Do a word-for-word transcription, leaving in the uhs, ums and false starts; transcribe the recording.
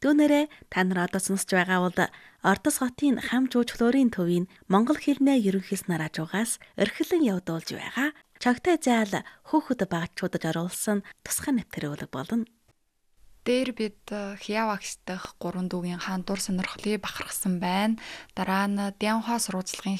Түүнээрээ та нар одоо сонсож байгаа бол Ордос хотын хам жуулчлалын төвийн монгол хэлний ерөнхийс нар ажуугаас эрхлэн явуулж байгаа чогтой заал хөөхд багчуудад оруулсан тусгай нэвтрүүлэг болно. Дээр бид Хиавагс дахь гурван дүүгийн хаан дур сонирхлыг бахархсан байна. Дараа нь Дянхуа сурвалжлагын